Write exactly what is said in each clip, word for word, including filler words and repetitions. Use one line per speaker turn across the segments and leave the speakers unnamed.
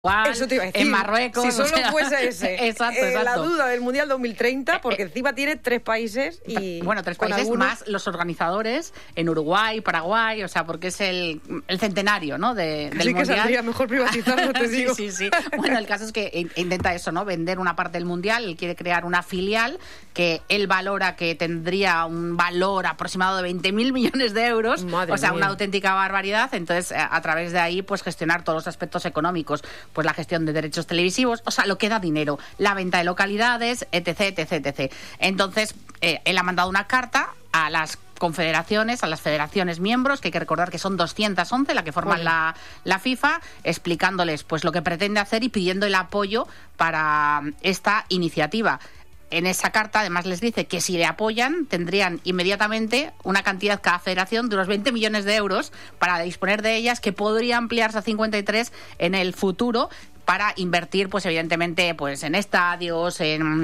Eso te iba a decir.
En Marruecos.
Si solo
o sea,
fuese ese.
Exacto,
eh,
exacto.
La duda del Mundial dos mil treinta, porque encima tiene tres países y...
Bueno, tres países
algunos...
más los organizadores en Uruguay, Paraguay, o sea, porque es el, el centenario, ¿no? De, del
Así que
Mundial.
saldría mejor privatizarlo, te digo.
Sí, sí, sí. Bueno, el caso es que intenta eso, ¿no? Vender una parte del Mundial, él quiere crear una filial que él valora que tendría un valor aproximado de veinte mil millones de euros.
Madre
o sea,
mía.
una auténtica barbaridad. Entonces, a través de ahí, pues gestionar todos los aspectos económicos, pues la gestión de derechos televisivos, o sea, lo que da dinero, la venta de localidades, etc, etc, etcétera. Entonces, eh, él ha mandado una carta a las confederaciones, a las federaciones miembros, que hay que recordar que son doscientas once la que forman
Bueno.
la, la FIFA, explicándoles pues lo que pretende hacer y pidiendo el apoyo para esta iniciativa. En esa carta, además, les dice que si le apoyan, tendrían inmediatamente una cantidad cada federación de unos veinte millones de euros para disponer de ellas, que podría ampliarse a cincuenta y tres en el futuro, para invertir, pues evidentemente, pues en estadios,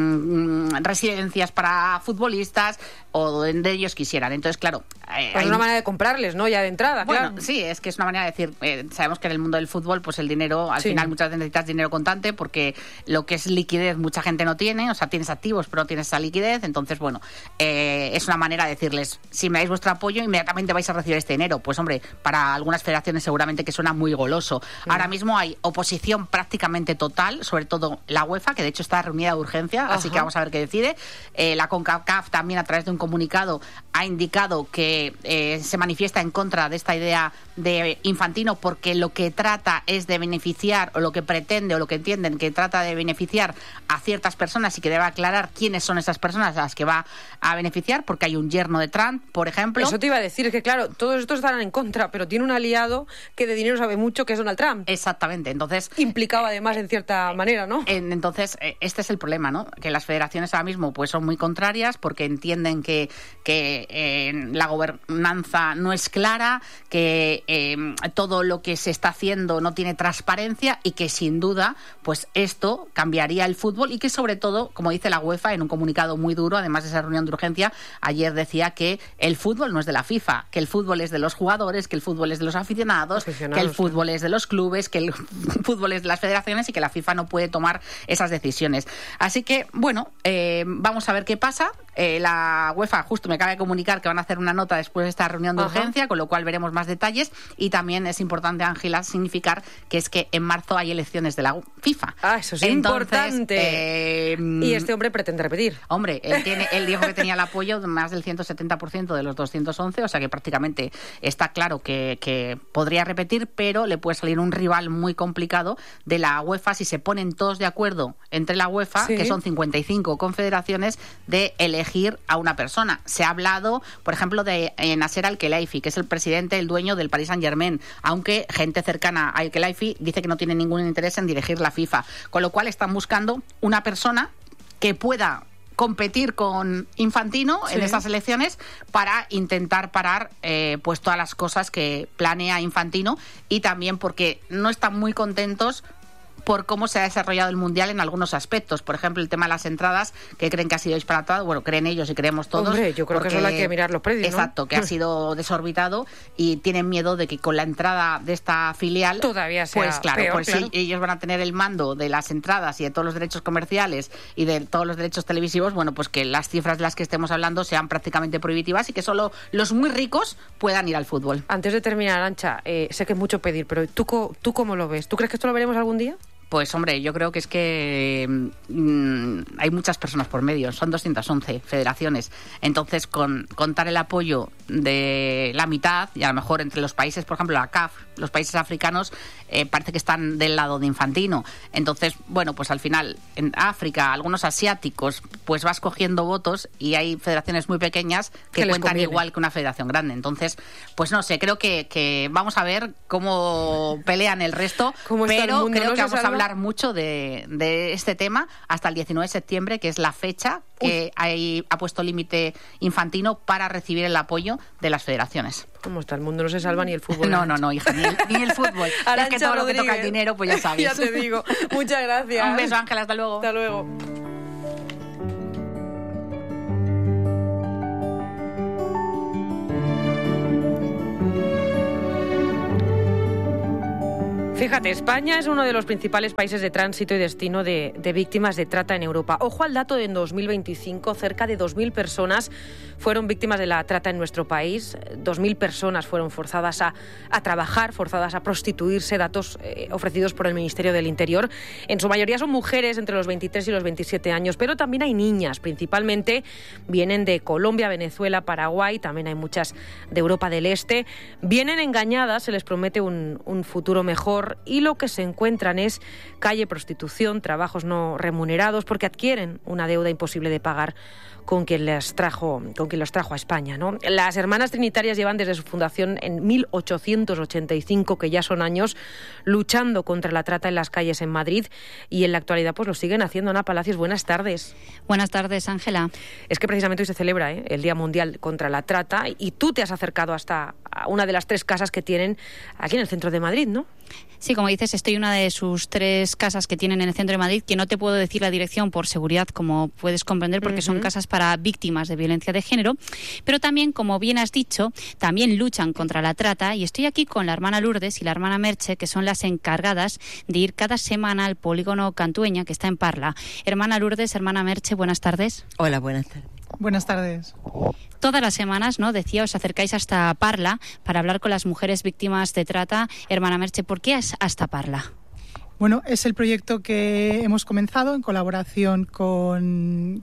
en mm, residencias para futbolistas o donde ellos quisieran. Entonces, claro... Eh,
Es
hay...
una manera de comprarles, ¿no? Ya de entrada,
Bueno,
claro.
sí, es que es una manera de decir, eh, sabemos que en el mundo del fútbol, pues el dinero, al
Sí.
final muchas veces necesitas dinero contante, porque lo que es liquidez mucha gente no tiene, o sea, tienes activos pero no tienes esa liquidez. Entonces, bueno, eh, es una manera de decirles, si me dais vuestro apoyo, inmediatamente vais a recibir este dinero. Pues hombre, para algunas federaciones seguramente que suena muy goloso. Mm. Ahora mismo hay oposición prácticamente total, sobre todo la UEFA, que de hecho está reunida de urgencia, Ajá. así que vamos a ver qué decide. Eh, la CONCACAF también, a través de un comunicado, ha indicado que eh, se manifiesta en contra de esta idea de Infantino, porque lo que trata es de beneficiar, o lo que pretende, o lo que entienden, que trata de beneficiar a ciertas personas, y que debe aclarar quiénes son esas personas a las que va a beneficiar, porque hay un yerno de Trump, por ejemplo.
Eso te iba a decir, es que claro, todos estos estarán en contra, pero tiene un aliado que de dinero sabe mucho, que es Donald Trump.
Exactamente, entonces...
Implicado además en cierta manera, ¿no?
Entonces, este es el problema, ¿no? Que las federaciones ahora mismo pues son muy contrarias, porque entienden que, que eh, la gobernanza no es clara, que eh, todo lo que se está haciendo no tiene transparencia, y que sin duda pues esto cambiaría el fútbol, y que sobre todo, como dice la UEFA en un comunicado muy duro, además de esa reunión de urgencia, ayer decía que el fútbol no es de la FIFA, que el fútbol es de los jugadores, que el fútbol es de los aficionados, aficionados que el fútbol es de los clubes, que el fútbol es de las federaciones, y que la FIFA no puede tomar esas decisiones. Así que, bueno, eh, vamos a ver qué pasa. Eh, la UEFA justo me acaba de comunicar que van a hacer una nota después de esta reunión de Ajá. urgencia, con lo cual veremos más detalles. Y también es importante, Ángela, significar que es que en marzo hay elecciones de la FIFA.
Ah, eso es
Entonces,
importante.
Eh,
y este hombre pretende repetir.
Hombre, él, tiene, él dijo que tenía el apoyo de más del ciento setenta por ciento de los doscientos once, o sea que prácticamente está claro que, que podría repetir, pero le puede salir un rival muy complicado de la UEFA si se ponen todos de acuerdo entre la UEFA, sí. que son cincuenta y cinco confederaciones, de elegir a una persona. Se ha hablado, por ejemplo, de eh, Nasser Al-Khelaifi, que es el presidente, el dueño del Paris Saint-Germain, aunque gente cercana a Al-Khelaifi dice que no tiene ningún interés en dirigir la FIFA, con lo cual están buscando una persona que pueda competir con Infantino sí. en estas elecciones, para intentar parar eh, pues todas las cosas que planea Infantino, y también porque no están muy contentos por cómo se ha desarrollado el Mundial en algunos aspectos. Por ejemplo, el tema de las entradas, que creen que ha sido disparatado. Bueno, creen ellos y creemos todos.
Hombre, yo creo
porque,
que solo hay que mirar los precios, ¿no?
Exacto, que ha sido desorbitado, y tienen miedo de que con la entrada de esta filial...
Todavía sea
Pues claro,
peor,
pues
claro.
Si ellos van a tener el mando de las entradas y de todos los derechos comerciales y de todos los derechos televisivos, bueno, pues que las cifras de las que estemos hablando sean prácticamente prohibitivas, y que solo los muy ricos puedan ir al fútbol.
Antes de terminar, Arantxa, eh, sé que es mucho pedir, pero ¿tú, ¿tú cómo lo ves? ¿Tú crees que esto lo veremos algún día?
Pues hombre, yo creo que es que mmm, hay muchas personas por medio, son doscientas once federaciones, entonces con contar el apoyo de la mitad, y a lo mejor entre los países, por ejemplo la C A F, los países africanos, eh, parece que están del lado de Infantino. Entonces, bueno, pues al final en África, algunos asiáticos, pues vas cogiendo votos, y hay federaciones muy pequeñas que cuentan conviene. Igual que una federación grande. Entonces, pues no sé, creo que, que vamos a ver cómo pelean el resto, pero mundo, creo ¿no que vamos a hablar mucho de, de este tema hasta el diecinueve de septiembre, que es la fecha que hay, ha puesto límite Infantino para recibir el apoyo de las federaciones.
¿Cómo está? El mundo no se salva, ni el fútbol.
No, no, no, hija, ni el, ni el fútbol.
Arantxa
es que todo
Rodríguez.
Lo que toca el dinero, pues ya sabes.
Ya te digo. Muchas gracias.
Un beso, Ángela, hasta luego.
Hasta luego. Fíjate, España es uno de los principales países de tránsito y destino de, de víctimas de trata en Europa. Ojo al dato de en dos mil veinticinco, cerca de dos mil personas fueron víctimas de la trata en nuestro país. dos mil personas fueron forzadas a, a trabajar, forzadas a prostituirse, datos eh, ofrecidos por el Ministerio del Interior. En su mayoría son mujeres entre los veintitrés y los veintisiete años, pero también hay niñas, principalmente vienen de Colombia, Venezuela, Paraguay, también hay muchas de Europa del Este. Vienen engañadas, se les promete un, un futuro mejor, y lo que se encuentran es calle, prostitución, trabajos no remunerados, porque adquieren una deuda imposible de pagar con quien les trajo, con quien los trajo a España, ¿no? Las Hermanas Trinitarias llevan desde su fundación en mil ochocientos ochenta y cinco, que ya son años, luchando contra la trata en las calles en Madrid, y en la actualidad pues lo siguen haciendo. Ana Palacios, buenas tardes.
Buenas tardes, Ángela.
Es que precisamente hoy se celebra ¿eh? el Día Mundial contra la Trata, y tú te has acercado hasta a una de las tres casas que tienen aquí en el centro de Madrid, ¿no?
Sí, como dices, estoy en una de sus tres casas que tienen en el centro de Madrid, que no te puedo decir la dirección por seguridad, como puedes comprender, porque uh-huh. son casas para víctimas de violencia de género, pero también, como bien has dicho, también luchan contra la trata, y estoy aquí con la hermana Lourdes y la hermana Merche, que son las encargadas de ir cada semana al polígono Cantueña, que está en Parla. Hermana Lourdes, hermana Merche, buenas tardes.
Hola, buenas tardes.
Buenas tardes.
Todas las semanas, ¿no? Decía, os acercáis hasta Parla para hablar con las mujeres víctimas de trata. Hermana Merche, ¿por qué es hasta Parla?
Bueno, es el proyecto que hemos comenzado en colaboración con,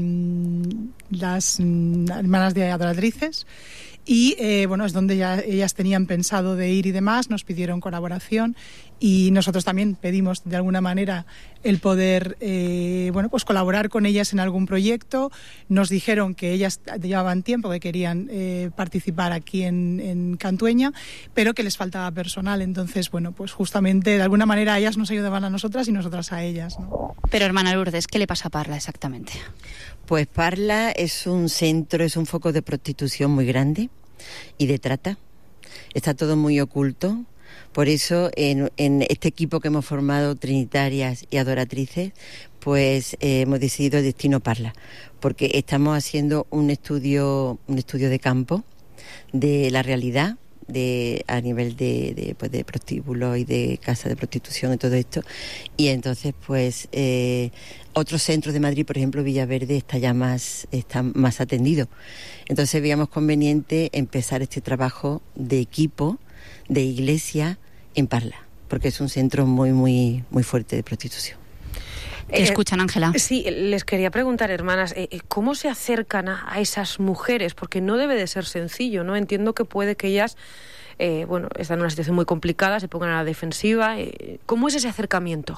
con las hermanas de adoratrices. Y eh, bueno, es donde ya ellas tenían pensado de ir y demás, nos pidieron colaboración, y nosotros también pedimos de alguna manera el poder eh, bueno, pues colaborar con ellas en algún proyecto. Nos dijeron que ellas llevaban tiempo que querían eh, participar aquí en, en Cantueña, pero que les faltaba personal. Entonces, bueno, pues justamente de alguna manera ellas nos ayudaban a nosotras y nosotras a ellas, ¿no?
Pero, hermana Lourdes, ¿qué le pasa a Parla exactamente?
Pues Parla es un centro, es un foco de prostitución muy grande y de trata. Está todo muy oculto. Por eso, en, en este equipo que hemos formado, Trinitarias y Adoratrices, pues eh, hemos decidido el destino Parla, porque estamos haciendo un estudio, un estudio de campo de la realidad, de a nivel de, de, pues de prostíbulos y de casas de prostitución y todo esto. Y entonces pues eh, otros centros de Madrid, por ejemplo Villaverde, está ya más está más atendido. Entonces veíamos conveniente empezar este trabajo de equipo de iglesia en Parla, porque es un centro muy muy muy fuerte de prostitución.
¿Te escuchan, Ángela?
Eh, sí, les quería preguntar, hermanas, eh, ¿cómo se acercan a, a esas mujeres? Porque no debe de ser sencillo, ¿no? Entiendo que puede que ellas, eh, bueno, están en una situación muy complicada, se pongan a la defensiva. Eh, ¿Cómo es ese acercamiento?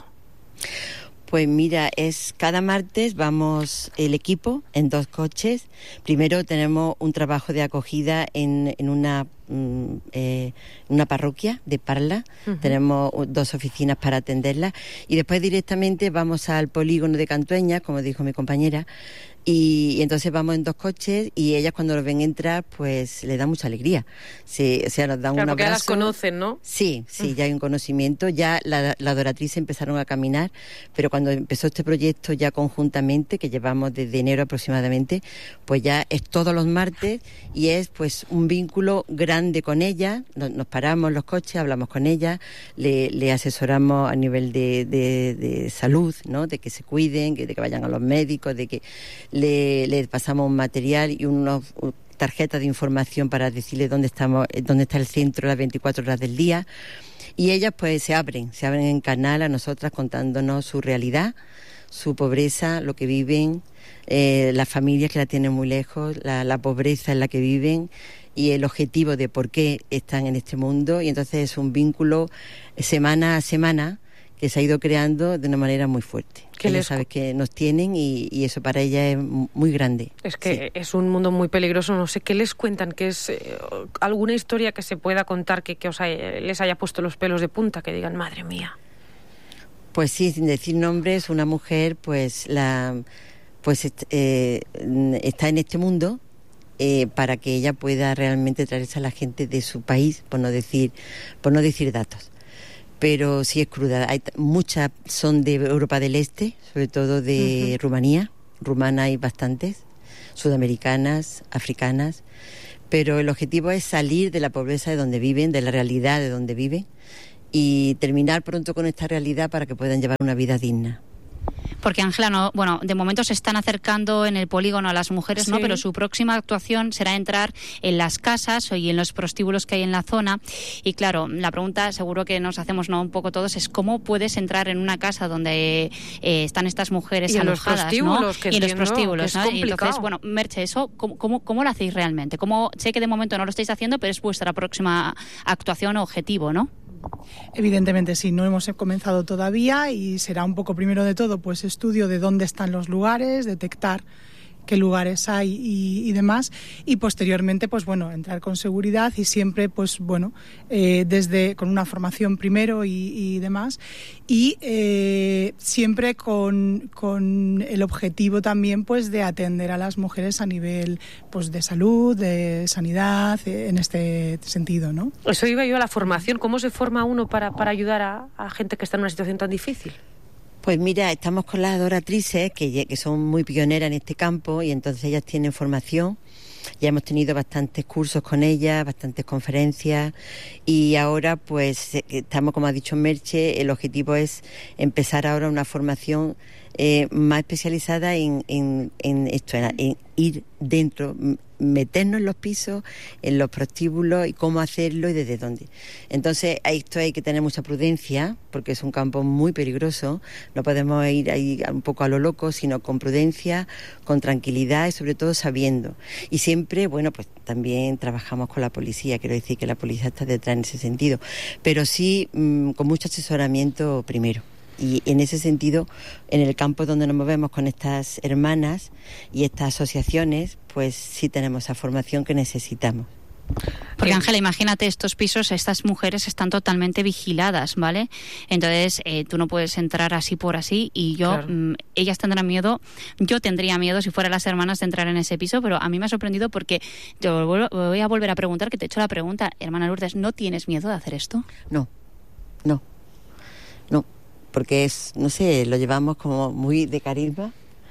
Pues mira, es cada martes vamos el equipo en dos coches. Primero tenemos un trabajo de acogida en, en una eh, una parroquia de Parla. Uh-huh. Tenemos dos oficinas para atenderla, y después directamente vamos al polígono de Cantueña, como dijo mi compañera. Y, y entonces vamos en dos coches, y ellas cuando los ven entrar, pues les da mucha alegría. Se, o sea, nos dan
claro,
un abrazo.
Porque ya las conocen, ¿no?
Sí, sí, ya hay un conocimiento. Ya la, la adoratriz empezaron a caminar, pero cuando empezó este proyecto ya conjuntamente, que llevamos desde enero aproximadamente, pues ya es todos los martes, y es pues un vínculo grande con ella. Nos, nos paramos los coches, hablamos con ella, le, le asesoramos a nivel de, de, de salud, ¿no? De que se cuiden, de que vayan a los médicos, de que Le, le pasamos un material y unos tarjetas de información para decirle dónde estamos, dónde está el centro las veinticuatro horas del día. Y ellas pues se abren, se abren en canal a nosotras contándonos su realidad, su pobreza, lo que viven, eh, las familias que la tienen muy lejos, la, la pobreza en la que viven y el objetivo de por qué están en este mundo. Y entonces es un vínculo semana a semana que se ha ido creando de una manera muy fuerte. Que les sabes que nos tienen, y, y eso para ella es muy grande.
Es que
sí.
Es un mundo muy peligroso. No sé, ¿qué les cuentan? ¿Qué es eh, alguna historia que se pueda contar que, que os haya, les haya puesto los pelos de punta? Que digan, madre mía.
Pues sí, sin decir nombres, una mujer pues la pues eh, está en este mundo eh, para que ella pueda realmente traerse a la gente de su país, por no decir, por no decir datos. Pero sí es cruda. Hay muchas son de Europa del Este, sobre todo de uh-huh. Rumanía. Rumana hay bastantes, sudamericanas, africanas. Pero el objetivo es salir de la pobreza de donde viven, de la realidad de donde viven, y terminar pronto con esta realidad para que puedan llevar una vida digna.
Porque Ángela, no, bueno, de momento se están acercando en el polígono a las mujeres, sí. ¿no? Pero su próxima actuación será entrar en las casas y en los prostíbulos que hay en la zona. Y claro, la pregunta seguro que nos hacemos, ¿no?, un poco todos, es cómo puedes entrar en una casa donde eh, están estas mujeres
y
alojadas,
en los prostíbulos,
¿no?
que
y en los prostíbulos,
¿no?
Y entonces, bueno, Merche, eso, ¿cómo, cómo, cómo lo hacéis realmente? ¿Cómo, sé que de momento no lo estáis haciendo, pero es vuestra próxima actuación o objetivo, ¿no?
Evidentemente sí, no hemos comenzado todavía y será un poco primero de todo pues estudio de dónde están los lugares, detectar qué lugares hay y, y demás, y posteriormente pues bueno, entrar con seguridad y siempre pues bueno, eh, desde con una formación primero y, y demás, y eh, siempre con, con el objetivo también pues de atender a las mujeres a nivel pues de salud, de sanidad, eh, en este sentido, ¿no?
Eso iba yo a la formación. ¿Cómo se forma uno para, para ayudar a, a gente que está en una situación tan difícil?
Pues mira, estamos con las adoratrices que, que son muy pioneras en este campo y entonces ellas tienen formación. Ya hemos tenido bastantes cursos con ellas, bastantes conferencias y ahora pues estamos, como ha dicho Merche, el objetivo es empezar ahora una formación eh, más especializada en, en, en esto, en, en ir dentro, meternos en los pisos, en los prostíbulos y cómo hacerlo y desde dónde. Entonces, a esto hay que tener mucha prudencia porque es un campo muy peligroso. No podemos ir ahí un poco a lo loco, sino con prudencia, con tranquilidad y sobre todo sabiendo. Y siempre, bueno, pues también trabajamos con la policía, quiero decir que la policía está detrás en ese sentido, pero sí mmm, con mucho asesoramiento primero. Y en ese sentido, en el campo donde nos movemos con estas hermanas y estas asociaciones, pues sí tenemos esa formación que necesitamos.
Porque, Ángela, imagínate, estos pisos, estas mujeres están totalmente vigiladas, ¿vale? Entonces, eh, tú no puedes entrar así por así y yo, claro. mmm, ellas tendrán miedo, yo tendría miedo si fuera las hermanas de entrar en ese piso, pero a mí me ha sorprendido porque yo voy a volver a preguntar, que te he hecho la pregunta, hermana Lourdes, ¿no tienes miedo de hacer esto?
No, no, no. Porque es, no sé, lo llevamos como muy de carisma,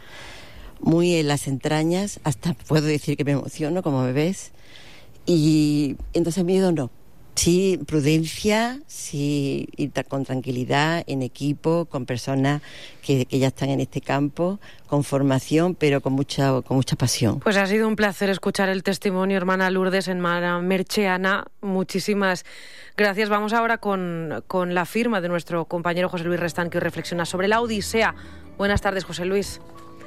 muy en las entrañas, hasta puedo decir que me emociono, como me ves, y entonces miedo no. Sí, prudencia, sí, ir con tranquilidad, en equipo, con personas que, que ya están en este campo, con formación, pero con mucha, con mucha pasión.
Pues ha sido un placer escuchar el testimonio, hermana Lourdes, hermana Merche. Ana, muchísimas gracias. Vamos ahora con, con la firma de nuestro compañero José Luis Restán, que hoy reflexiona sobre la Odisea. Buenas tardes, José Luis.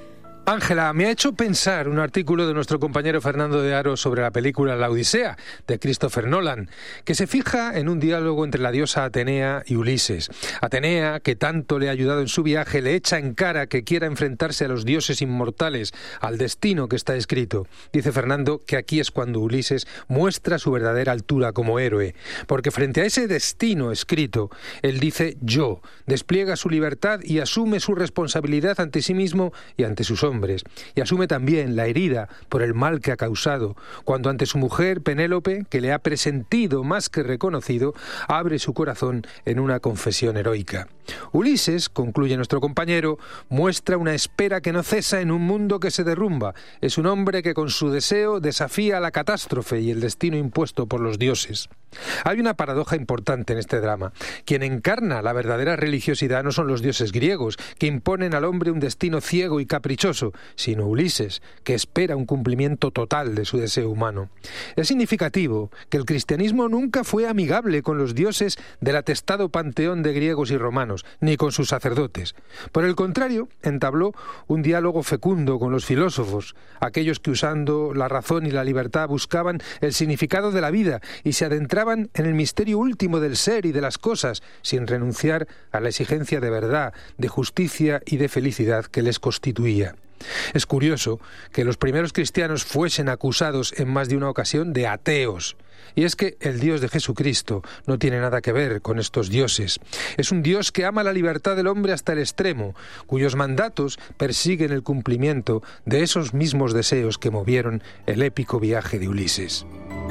Ángela, me ha hecho pensar un artículo de nuestro compañero Fernando de Aro sobre la película La Odisea, de Christopher Nolan, que se fija en un diálogo entre la diosa Atenea y Ulises. Atenea, que tanto le ha ayudado en su viaje, le echa en cara que quiera enfrentarse a los dioses inmortales, al destino que está escrito. Dice Fernando que aquí es cuando Ulises muestra su verdadera altura como héroe, porque frente a ese destino escrito, él dice yo, despliega su libertad y asume su responsabilidad ante sí mismo y ante sus hombres. Y asume también la herida por el mal que ha causado, cuando ante su mujer Penélope, que le ha presentido más que reconocido, abre su corazón en una confesión heroica. Ulises, concluye nuestro compañero, muestra una espera que no cesa en un mundo que se derrumba. Es un hombre que con su deseo desafía la catástrofe y el destino impuesto por los dioses. Hay una paradoja importante en este drama. Quien encarna la verdadera religiosidad no son los dioses griegos, que imponen al hombre un destino ciego y caprichoso, sino Ulises, que espera un cumplimiento total de su deseo humano. Es significativo que el cristianismo nunca fue amigable con los dioses del atestado panteón de griegos y romanos, ni con sus sacerdotes. Por el contrario, entabló un diálogo fecundo con los filósofos, aquellos que usando la razón y la libertad buscaban el significado de la vida y se adentraban en el misterio último del ser y de las cosas, sin renunciar a la exigencia de verdad, de justicia y de felicidad que les constituía. Es curioso que los primeros cristianos fuesen acusados en más de una ocasión de ateos. Y es que el Dios de Jesucristo no tiene nada que ver con estos dioses. Es un Dios que ama la libertad del hombre hasta el extremo, cuyos mandatos persiguen el cumplimiento de esos mismos deseos que movieron el épico viaje de Ulises.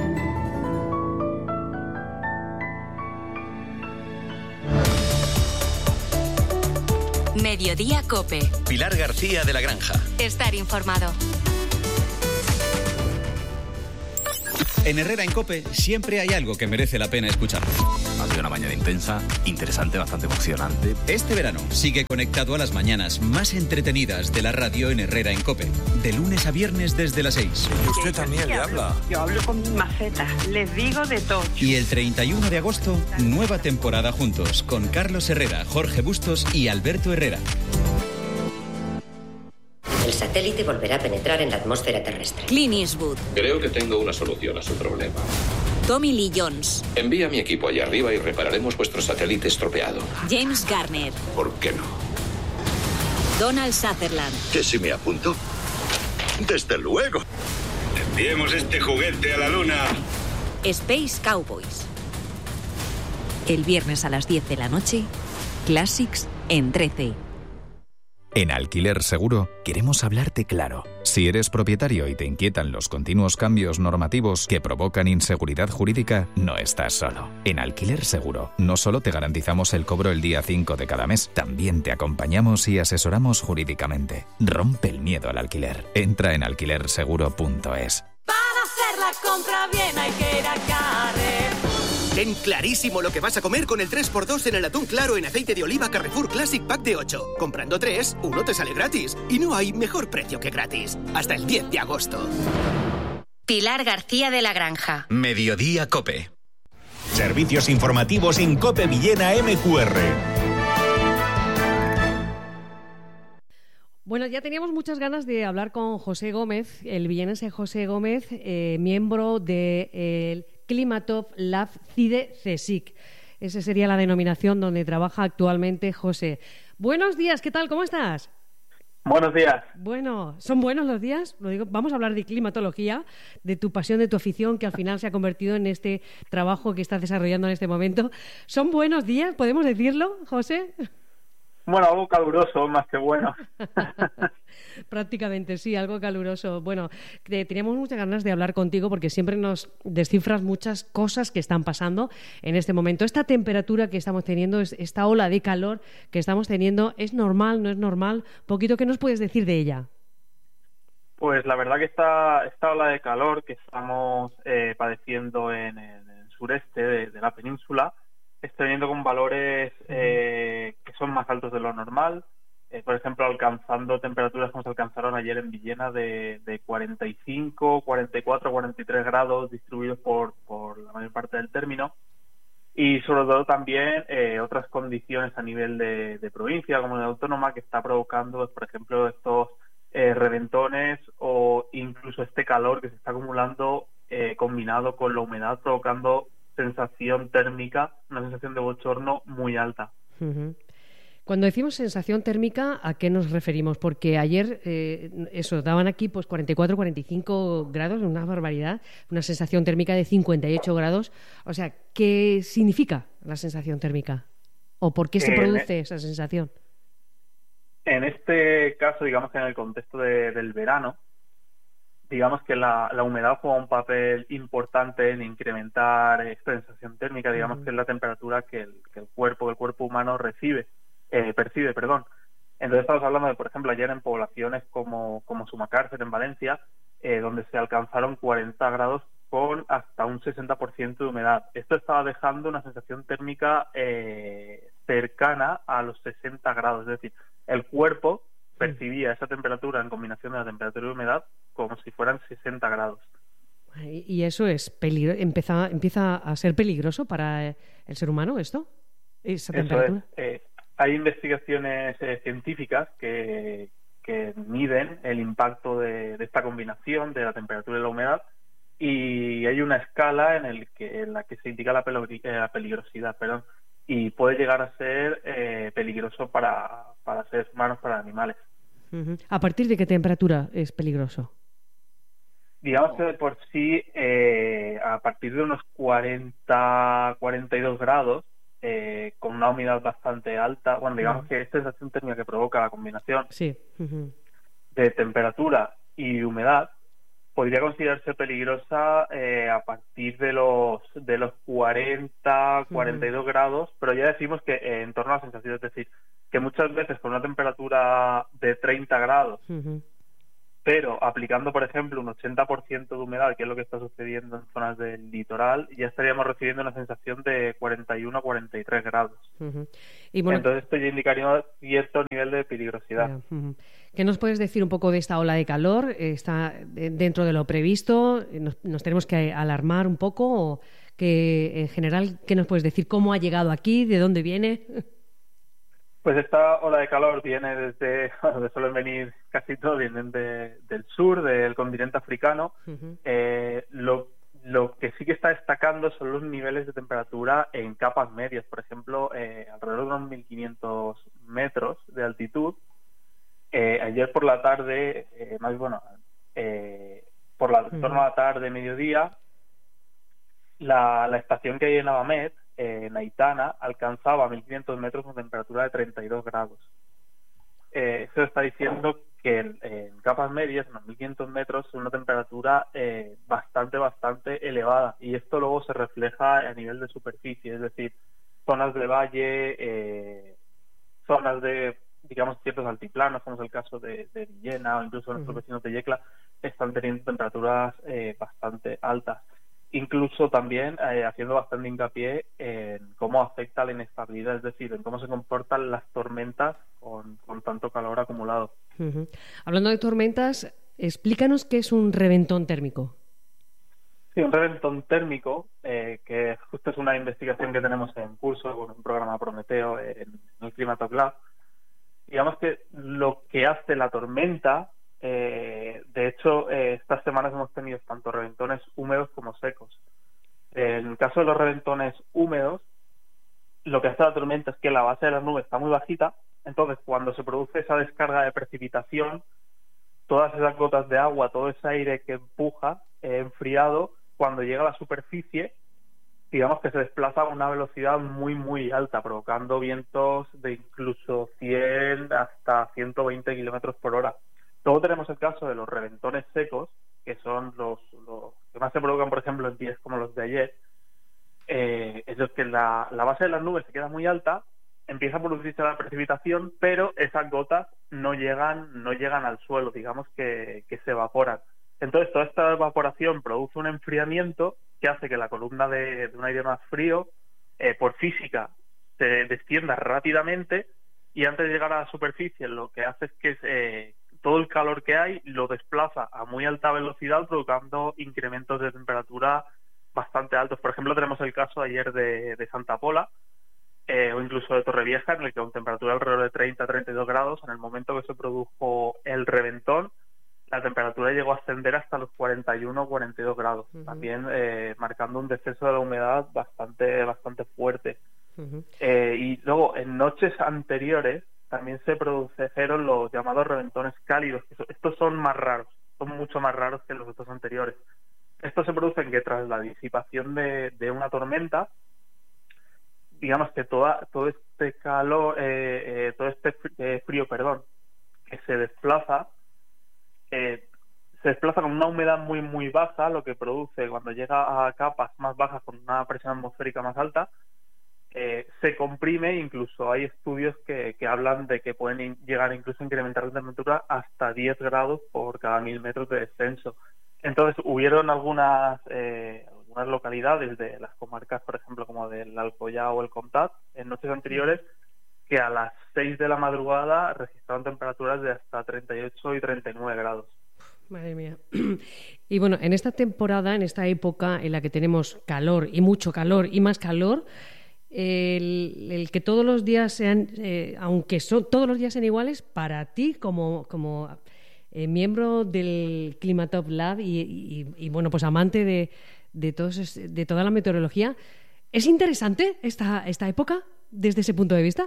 Mediodía COPE.
Pilar García de la Granja.
Estar informado.
En Herrera en COPE siempre hay algo que merece la pena escuchar.
sido una mañana intensa, interesante, bastante emocionante.
Este verano sigue conectado a las mañanas más entretenidas de la radio en Herrera en COPE. De lunes a viernes desde las seis.
Y usted también le habla.
Yo hablo con mi maceta, les digo de todo.
Y el treinta y uno de agosto, nueva temporada juntos con Carlos Herrera, Jorge Bustos y Alberto Herrera.
El satélite volverá a penetrar en la atmósfera terrestre.
Clint Eastwood.
Creo que tengo una solución a su problema.
Tommy Lee Jones.
Envía mi equipo allá arriba y repararemos vuestro satélite estropeado.
James Garner.
¿Por qué no?
Donald Sutherland.
¿Que si me apunto? Desde luego.
Enviemos este juguete a la luna.
Space Cowboys. El viernes a las diez de la noche, Classics en trece.
En Alquiler Seguro queremos hablarte claro. Si eres propietario y te inquietan los continuos cambios normativos que provocan inseguridad jurídica, no estás solo. En Alquiler Seguro no solo te garantizamos el cobro el día cinco de cada mes, también te acompañamos y asesoramos jurídicamente. Rompe el miedo al alquiler. Entra en alquiler seguro punto es.
Para hacer la compra bien hay que ir a Carrefour.
Ten clarísimo lo que vas a comer con el tres por dos en el atún claro en aceite de oliva Carrefour Classic Pack de ocho. Comprando tres, uno te sale gratis. Y no hay mejor precio que gratis. Hasta el diez de agosto.
Pilar García de la Granja.
Mediodía COPE.
Servicios informativos en COPE Villena M Q R.
Bueno, ya teníamos muchas ganas de hablar con José Gómez, el villenense José Gómez, eh, miembro del Klimatov Lab CIDE CSIC. Esa sería la denominación donde trabaja actualmente José. Buenos días, ¿qué tal? ¿Cómo estás?
Buenos días.
Bueno, ¿son buenos los días? Lo digo, vamos a hablar de climatología, de tu pasión, de tu afición, que al final se ha convertido en este trabajo que estás desarrollando en este momento. ¿Son buenos días? ¿Podemos decirlo, José?
Bueno, algo caluroso, más que bueno.
Prácticamente, sí, algo caluroso. Bueno, te, teníamos muchas ganas de hablar contigo porque siempre nos descifras muchas cosas que están pasando en este momento. Esta temperatura que estamos teniendo, esta ola de calor que estamos teniendo, ¿es normal, no es normal? Poquito, ¿qué nos puedes decir de ella?
Pues la verdad que esta, esta ola de calor que estamos eh, padeciendo en el, en el sureste de, de la península está viniendo con valores eh, que son más altos de lo normal. Eh, por ejemplo, alcanzando temperaturas como se alcanzaron ayer en Villena de, de cuarenta y cinco, cuarenta y cuatro, cuarenta y tres grados distribuidos por, por la mayor parte del término. Y sobre todo también eh, otras condiciones a nivel de, de provincia, como de autónoma, que está provocando, por ejemplo, estos eh, reventones o incluso este calor que se está acumulando eh, combinado con la humedad, provocando sensación térmica, una sensación de bochorno muy alta.
Uh-huh. Cuando decimos sensación térmica, ¿a qué nos referimos? Porque ayer, eh, eso, daban aquí pues cuarenta y cuatro, cuarenta y cinco grados, una barbaridad, una sensación térmica de cincuenta y ocho grados. O sea, ¿qué significa la sensación térmica? ¿O por qué se
en,
produce esa sensación?
En este caso, digamos que en el contexto de, del verano, digamos que la, la humedad juega un papel importante en incrementar esta sensación térmica, digamos uh-huh. que es la temperatura que el, que el cuerpo, que el cuerpo humano recibe, eh, percibe, perdón. Entonces estamos hablando de, por ejemplo, ayer en poblaciones como, como Sumacárcer, en Valencia, eh, donde se alcanzaron cuarenta grados con hasta un sesenta por ciento de humedad. Esto estaba dejando una sensación térmica eh, cercana a los sesenta grados, es decir, el cuerpo percibía esa temperatura en combinación de la temperatura y humedad como si fueran sesenta grados.
¿Y eso es peligro- empieza, empieza a ser peligroso para el ser humano esto? ¿Esa temperatura?
Eso es. Eh, hay investigaciones eh, científicas que, que miden el impacto de, de esta combinación de la temperatura y la humedad, y hay una escala en, el que, en la que se indica la, peligro- eh, la peligrosidad, perdón, y puede llegar a ser eh, peligroso para, para seres humanos, para animales.
Uh-huh. ¿A partir de qué temperatura es peligroso?
Digamos que de por sí, eh, a partir de unos cuarenta, cuarenta y dos grados, eh, con una humedad bastante alta, bueno, digamos uh-huh. que esta sensación térmica que provoca la combinación
sí. uh-huh.
de temperatura y humedad, podría considerarse peligrosa eh, a partir de los de los cuarenta, cuarenta y dos uh-huh. grados, pero ya decimos que eh, en torno a la sensación, es decir, que muchas veces con una temperatura de treinta grados,
uh-huh.
pero aplicando, por ejemplo, un ochenta por ciento de humedad, que es lo que está sucediendo en zonas del litoral, ya estaríamos recibiendo una sensación de cuarenta y uno a cuarenta y tres grados.
Uh-huh. Y bueno,
entonces esto ya indicaría cierto nivel de peligrosidad.
Uh-huh. ¿Qué nos puedes decir un poco de esta ola de calor? ¿Está dentro de lo previsto? ¿Nos, nos tenemos que alarmar un poco? ¿O que, en general, qué nos puedes decir? ¿Cómo ha llegado aquí? ¿De dónde viene?
Pues esta ola de calor viene desde, donde suelen venir casi todos, vienen de, del sur, del continente africano. Uh-huh. Eh, lo, lo que sí que está destacando son los niveles de temperatura en capas medias, por ejemplo, eh, alrededor de unos mil quinientos metros de altitud. Eh, ayer por la tarde, eh, más bueno, eh, por la, en torno a la tarde, mediodía, la, la estación que hay en Abamet, en Aitana, alcanzaba mil quinientos metros con temperatura de treinta y dos grados. Eh, eso está diciendo que en, en capas medias, en los mil quinientos metros, es una temperatura eh, bastante, bastante elevada. Y esto luego se refleja a nivel de superficie, es decir, zonas de valle, eh, zonas de, digamos, ciertos altiplanos, como es el caso de, de Villena o incluso nuestros uh-huh. vecinos de Yecla, están teniendo temperaturas eh, bastante altas. Incluso también eh, haciendo bastante hincapié en cómo afecta la inestabilidad, es decir, en cómo se comportan las tormentas con, con tanto calor acumulado.
Uh-huh. Hablando de tormentas, explícanos qué es un reventón térmico.
Sí, un reventón térmico, eh, que justo es una investigación que tenemos en curso con un programa Prometeo en, en el Climatop Lab. Digamos que lo que hace la tormenta, Eh, de hecho, eh, estas semanas hemos tenido tanto reventones húmedos como secos. Eh, en el caso de los reventones húmedos, lo que hace la tormenta es que la base de las nubes está muy bajita, entonces cuando se produce esa descarga de precipitación, todas esas gotas de agua, todo ese aire que empuja, eh, enfriado, cuando llega a la superficie, digamos que se desplaza a una velocidad muy muy alta, provocando vientos de incluso cien hasta ciento veinte kilómetros por hora. Luego tenemos el caso de los reventones secos, que son los, los que más se provocan, por ejemplo, en días como los de ayer. Eh, es los que la, la base de las nubes se queda muy alta, empieza a producirse la precipitación, pero esas gotas no llegan, no llegan al suelo, digamos que, que se evaporan. Entonces, toda esta evaporación produce un enfriamiento que hace que la columna de, de un aire más frío, eh, por física, se descienda rápidamente y antes de llegar a la superficie lo que hace es que eh, todo el calor que hay lo desplaza a muy alta velocidad, provocando incrementos de temperatura bastante altos. Por ejemplo, tenemos el caso ayer de, de Santa Pola, eh, o incluso de Torrevieja, en el que con temperatura alrededor de treinta a treinta y dos grados, en el momento que se produjo el reventón, la temperatura llegó a ascender hasta los cuarenta y uno a cuarenta y dos grados, uh-huh. también eh, marcando un descenso de la humedad bastante, bastante fuerte. Uh-huh. Eh, y luego, en noches anteriores, también se produjeron los llamados reventones cálidos. Estos son más raros, son mucho más raros que los otros anteriores. Estos se producen que tras la disipación de, de una tormenta, digamos que toda, todo este calor, eh, eh, todo este frío, frío, perdón, que se desplaza, eh, se desplaza con una humedad muy muy baja, lo que produce cuando llega a capas más bajas con una presión atmosférica más alta, Eh, se comprime. Incluso hay estudios que, que hablan de que pueden in, llegar incluso a incrementar la temperatura hasta diez grados por cada mil metros de descenso. Entonces hubieron algunas eh, algunas localidades de las comarcas, por ejemplo, como del Alcoyá o el Comtat, en noches anteriores, que a las seis de la madrugada registraron temperaturas de hasta treinta y ocho y treinta y nueve grados.
Madre mía. Y bueno, en esta temporada, en esta época en la que tenemos calor y mucho calor y más calor, El, el que todos los días sean, eh, aunque son, todos los días sean iguales, para ti como, como eh, miembro del Climatop Lab y, y, y bueno, pues amante de, de, todos, de toda la meteorología, ¿es interesante esta, esta época desde ese punto de vista?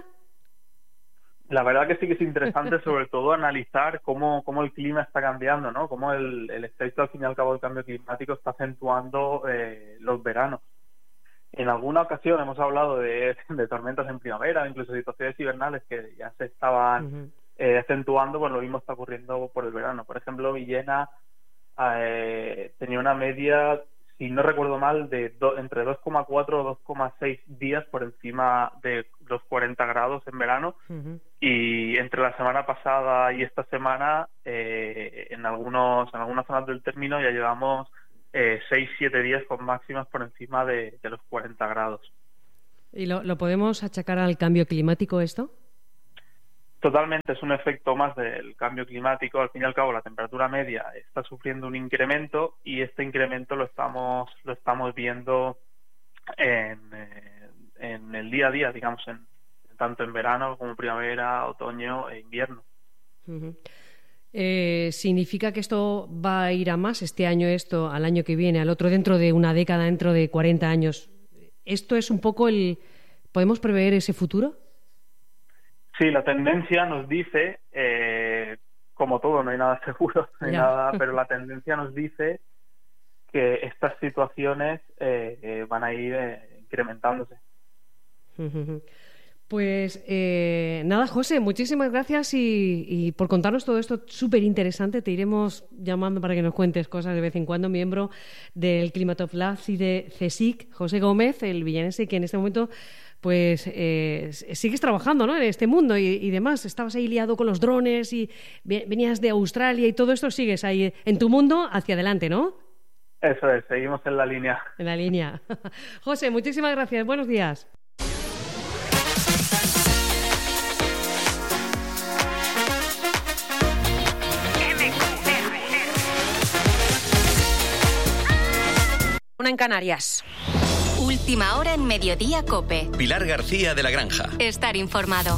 La verdad que sí que es interesante, sobre todo analizar cómo, cómo el clima está cambiando, ¿no? Cómo el, el efecto, al fin y al cabo, del cambio climático está acentuando eh, los veranos. En alguna ocasión hemos hablado de, de tormentas en primavera, incluso situaciones hibernales que ya se estaban uh-huh. eh, acentuando, pues lo mismo está ocurriendo por el verano. Por ejemplo, Villena eh, tenía una media, si no recuerdo mal, de do, entre dos coma cuatro o dos coma seis días por encima de los cuarenta grados en verano. Uh-huh. Y entre la semana pasada y esta semana, eh, en algunos en algunas zonas del término ya llevamos eh, seis siete días con máximas por encima de, de los cuarenta grados.
¿Y lo, lo podemos achacar al cambio climático esto?
Totalmente, es un efecto más del cambio climático. Al fin y al cabo, la temperatura media está sufriendo un incremento y este incremento lo estamos lo estamos viendo en, en el día a día, digamos, en, tanto en verano como primavera, otoño e invierno.
Uh-huh. Eh, ¿Significa que esto va a ir a más este año, esto al año que viene, al otro, dentro de una década, dentro de cuarenta años? ¿Esto es un poco el... ¿Podemos prever ese futuro?
Sí, la tendencia nos dice, eh, como todo, no hay nada seguro, no hay nada, pero la tendencia nos dice que estas situaciones eh, eh, van a ir eh, incrementándose.
Pues eh, nada, José, muchísimas gracias y, y por contarnos todo esto súper interesante. Te iremos llamando para que nos cuentes cosas de vez en cuando. Miembro del Climate of Labs y de CSIC, José Gómez, el villanense, que en este momento pues eh, sigues trabajando, ¿no?, en este mundo y, y demás. Estabas ahí liado con los drones y venías de Australia y todo esto, sigues ahí en tu mundo hacia adelante, ¿no?
Eso es, seguimos en la línea.
En la línea. José, muchísimas gracias. Buenos días. Una en Canarias.
Última hora en Mediodía COPE.
Pilar García de la Granja.
Estar informado.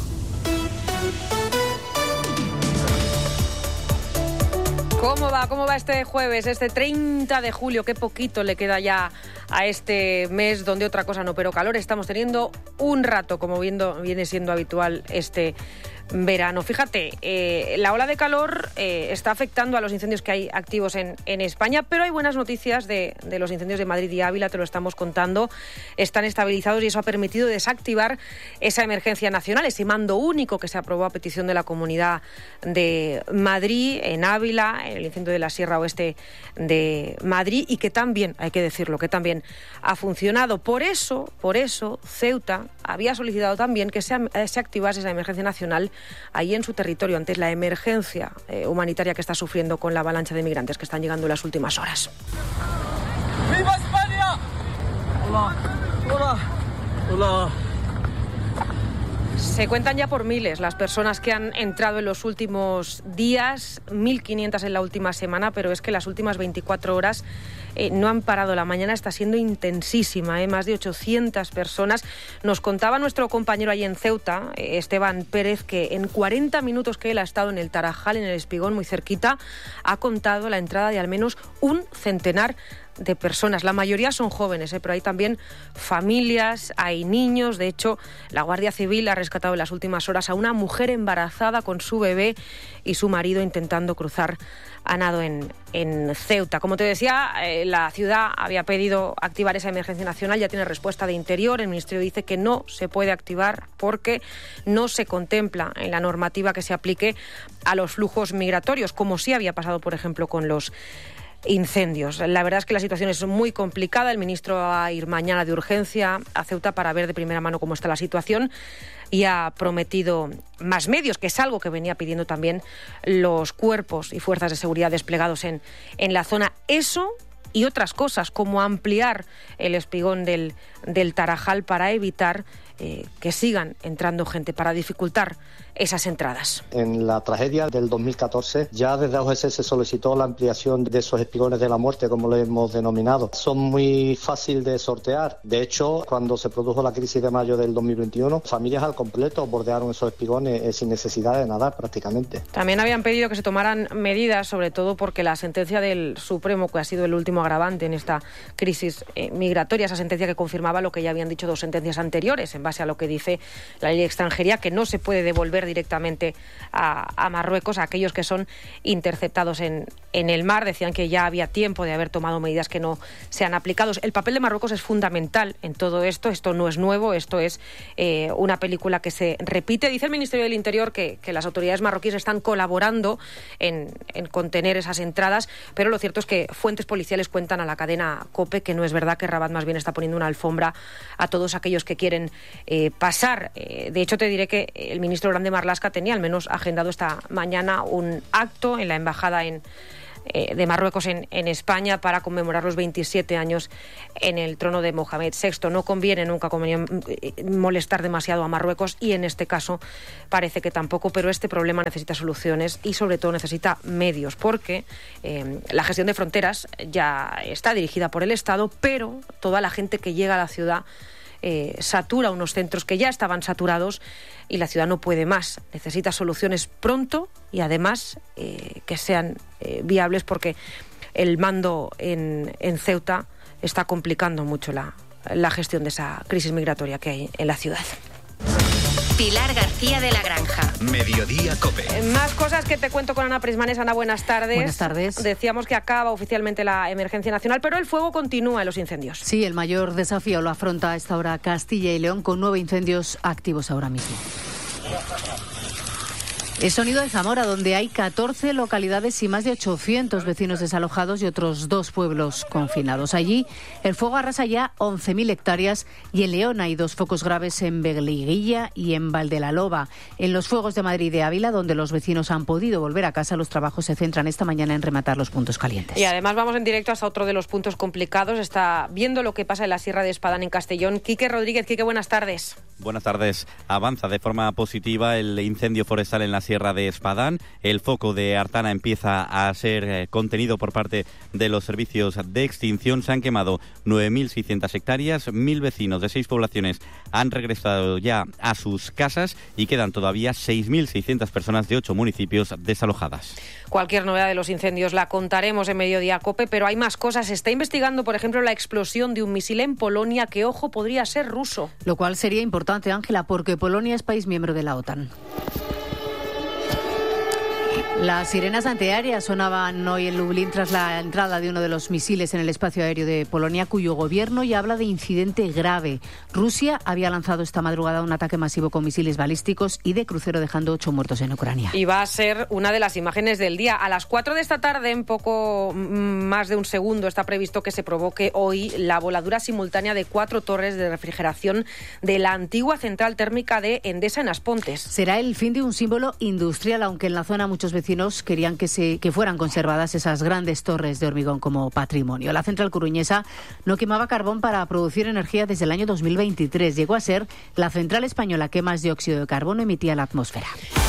¿Cómo va? ¿Cómo va este jueves, este treinta de julio? Qué poquito le queda ya a este mes donde otra cosa no, pero calor estamos teniendo un rato, como viendo, viene siendo habitual este verano. Fíjate, eh, la ola de calor eh, está afectando a los incendios que hay activos en, en España, pero hay buenas noticias de, de los incendios de Madrid y Ávila, te lo estamos contando. Están estabilizados y eso ha permitido desactivar esa emergencia nacional, ese mando único que se aprobó a petición de la Comunidad de Madrid, en Ávila, en el incendio de la Sierra Oeste de Madrid, y que también, hay que decirlo, que también ha funcionado. Por eso, por eso, Ceuta había solicitado también que se, se activase esa emergencia nacional ahí en su territorio, ante la emergencia eh, humanitaria que está sufriendo con la avalancha de migrantes que están llegando en las últimas horas.
¡Viva España! Hola, hola, hola.
Se cuentan ya por miles las personas que han entrado en los últimos días, mil quinientas en la última semana, pero es que las últimas veinticuatro horas eh, no han parado. La mañana está siendo intensísima, ¿eh? Más de ochocientas personas. Nos contaba nuestro compañero ahí en Ceuta, eh, Esteban Pérez, que en cuarenta minutos que él ha estado en el Tarajal, en el Espigón, muy cerquita, ha contado la entrada de al menos un centenar de personas. La mayoría son jóvenes, ¿eh? Pero hay también familias, hay niños. De hecho, la Guardia Civil ha rescatado en las últimas horas a una mujer embarazada con su bebé y su marido intentando cruzar a nado en, en Ceuta. Como te decía, eh, la ciudad había pedido activar esa emergencia nacional, ya tiene respuesta de Interior. El Ministerio dice que no se puede activar porque no se contempla en la normativa que se aplique a los flujos migratorios, como sí había pasado, por ejemplo, con los incendios. La verdad es que la situación es muy complicada. El ministro va a ir mañana de urgencia a Ceuta para ver de primera mano cómo está la situación y ha prometido más medios, que es algo que venía pidiendo también los cuerpos y fuerzas de seguridad desplegados en, en la zona. Eso y otras cosas, como ampliar el espigón del, del Tarajal para evitar eh, que sigan entrando gente, para dificultar esas entradas.
En la tragedia del dos mil catorce, ya desde A U G S se solicitó la ampliación de esos espigones de la muerte, como lo hemos denominado. Son muy fáciles de sortear. De hecho, cuando se produjo la crisis de mayo del dos mil veintiuno, familias al completo bordearon esos espigones eh, sin necesidad de nadar prácticamente.
También habían pedido que se tomaran medidas, sobre todo porque la sentencia del Supremo, que ha sido el último agravante en esta crisis eh, migratoria, esa sentencia que confirmaba lo que ya habían dicho dos sentencias anteriores, en base a lo que dice la ley de extranjería, que no se puede devolver directamente a, a Marruecos a aquellos que son interceptados en, en el mar. Decían que ya había tiempo de haber tomado medidas que no se han aplicado. El papel de Marruecos es fundamental en todo esto. Esto no es nuevo, esto es eh, una película que se repite. Dice el Ministerio del Interior que, que las autoridades marroquíes están colaborando en, en contener esas entradas, pero lo cierto es que fuentes policiales cuentan a la cadena COPE que no es verdad, que Rabat más bien está poniendo una alfombra a todos aquellos que quieren eh, pasar. Eh, de hecho, te diré que el ministro Grande Marlaska tenía al menos agendado esta mañana un acto en la embajada en de Marruecos en, en España para conmemorar los veintisiete años en el trono de Mohamed sexto. No conviene nunca molestar demasiado a Marruecos y en este caso parece que tampoco, pero este problema necesita soluciones y sobre todo necesita medios, porque eh, la gestión de fronteras ya está dirigida por el Estado, pero toda la gente que llega a la ciudad Eh, satura unos centros que ya estaban saturados y la ciudad no puede más. Necesita soluciones pronto y además eh, que sean eh, viables, porque el mando en, en Ceuta está complicando mucho la, la gestión de esa crisis migratoria que hay en la ciudad.
Pilar García de la Granja.
Mediodía COPE.
Más cosas que te cuento con Ana Prismanes. Ana, buenas tardes.
Buenas tardes.
Decíamos que acaba oficialmente la emergencia nacional, pero el fuego continúa en los incendios.
Sí, el mayor desafío lo afronta a esta hora Castilla y León, con nueve incendios activos ahora mismo. Es sonido de Zamora, donde hay catorce localidades y más de ochocientos vecinos desalojados y otros dos pueblos confinados. Allí el fuego arrasa ya once mil hectáreas y en León hay dos focos graves, en Vegliguilla y en Valdelaloba. En los fuegos de Madrid y de Ávila, donde los vecinos han podido volver a casa, los trabajos se centran esta mañana en rematar los puntos calientes.
Y además vamos en directo hasta otro de los puntos complicados. Está viendo lo que pasa en la Sierra de Espadán, en Castellón. Quique Rodríguez. Quique, buenas tardes.
Buenas tardes. Avanza de forma positiva el incendio forestal en la Sierra de Espadán. El foco de Artana empieza a ser eh, contenido por parte de los servicios de extinción. Se han quemado nueve mil seiscientas hectáreas. Mil vecinos de seis poblaciones han regresado ya a sus casas y quedan todavía seis mil seiscientas personas de ocho municipios desalojadas.
Cualquier novedad de los incendios la contaremos en Mediodía COPE, pero hay más cosas. Se está investigando, por ejemplo, la explosión de un misil en Polonia que, ojo, podría ser ruso.
Lo cual sería importante, Ángela, porque Polonia es país miembro de la OTAN. Las sirenas antiaéreas sonaban hoy en Lublin tras la entrada de uno de los misiles en el espacio aéreo de Polonia, cuyo gobierno ya habla de incidente grave. Rusia había lanzado esta madrugada un ataque masivo con misiles balísticos y de crucero, dejando ocho muertos en Ucrania.
Y va a ser una de las imágenes del día. A las cuatro de esta tarde, en poco más de un segundo, está previsto que se provoque hoy la voladura simultánea de cuatro torres de refrigeración de la antigua central térmica de Endesa en Aspontes.
Será el fin de un símbolo industrial, aunque en la zona muchos vecinos querían que, se, que fueran conservadas esas grandes torres de hormigón como patrimonio. La central coruñesa no quemaba carbón para producir energía desde el año dos mil veintitrés. Llegó a ser la central española que más dióxido de carbono emitía a la atmósfera.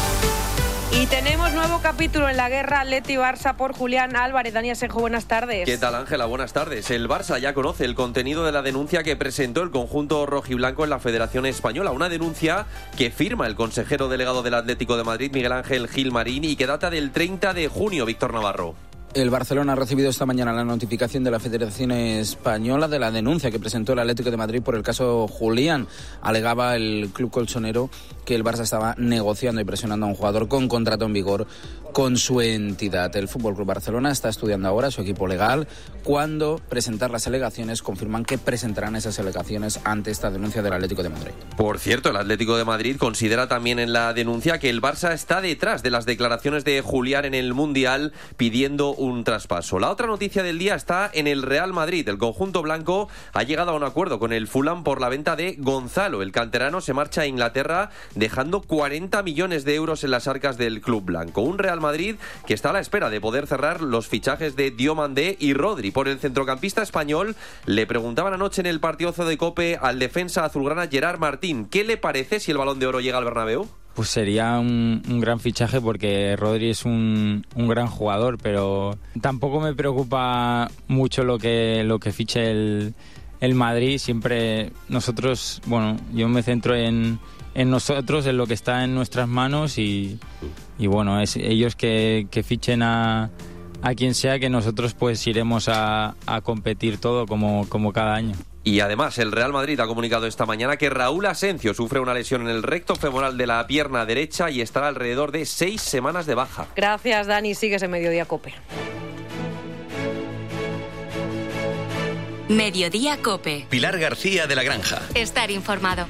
Y tenemos nuevo capítulo en la guerra Atleti-Barça por Julián Álvarez. Dani Asenjo, buenas tardes.
¿Qué tal, Ángela? Buenas tardes. El Barça ya conoce el contenido de la denuncia que presentó el conjunto rojiblanco en la Federación Española. Una denuncia que firma el consejero delegado del Atlético de Madrid, Miguel Ángel Gilmarín, y que data del treinta de junio, Víctor Navarro.
El Barcelona ha recibido esta mañana la notificación de la Federación Española de la denuncia que presentó el Atlético de Madrid por el caso Julián. Alegaba el club colchonero que el Barça estaba negociando y presionando a un jugador con contrato en vigor con su entidad. El Fútbol Club Barcelona está estudiando ahora su equipo legal cuándo presentar las alegaciones. Confirman que presentarán esas alegaciones ante esta denuncia del Atlético de Madrid.
Por cierto, el Atlético de Madrid considera también en la denuncia que el Barça está detrás de las declaraciones de Julián en el Mundial pidiendo un traspaso. La otra noticia del día está en el Real Madrid. El conjunto blanco ha llegado a un acuerdo con el Fulham por la venta de Gonzalo. El canterano se marcha a Inglaterra dejando cuarenta millones de euros en las arcas del club blanco. Un Real Madrid que está a la espera de poder cerrar los fichajes de Diomandé y Rodri. Por el centrocampista español le preguntaban anoche en el partidazo de COPE al defensa azulgrana Gerard Martín. ¿Qué le parece si el Balón de Oro llega al Bernabéu?
Pues sería un, un gran fichaje porque Rodri es un, un gran jugador, pero tampoco me preocupa mucho lo que, lo que fiche el, el Madrid. Siempre nosotros, bueno, yo me centro en, en nosotros, en lo que está en nuestras manos y, y bueno, es ellos que, que fichen a, a quien sea, que nosotros pues iremos a, a competir todo como, como cada año.
Y además el Real Madrid ha comunicado esta mañana que Raúl Asencio sufre una lesión en el recto femoral de la pierna derecha y estará alrededor de seis semanas de baja.
Gracias, Dani. Sigues en Mediodía Cope.
Mediodía Cope.
Pilar García de la Granja.
Estar informado.